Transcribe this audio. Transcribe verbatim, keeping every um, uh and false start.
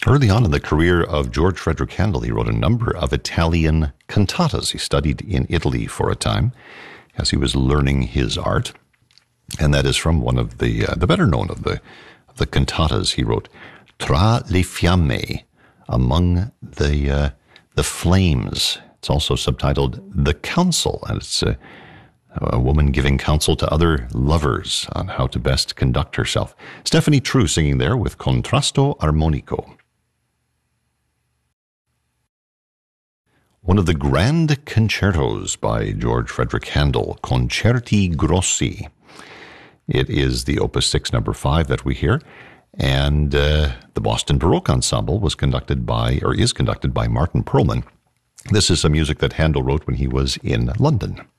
Early on in the career of George Frederick Handel, he wrote a number of Italian cantatas. He studied in Italy for a time as he was learning his art, and that is from one of the uh, the better known of the of the cantatas he wrote, Tra le fiamme, among the uh, the flames. It's also subtitled The Counsel, and it's a, a woman giving counsel to other lovers on how to best conduct herself. Stephanie True singing there with Contrasto Armonico. One of the grand concertos by George Frederick Handel, Concerti Grossi. It is the Opus six, number five that we hear, and uh, the Boston Baroque Ensemble was conducted by, or is conducted by Martin Perlman. This is some music that Handel wrote when he was in London.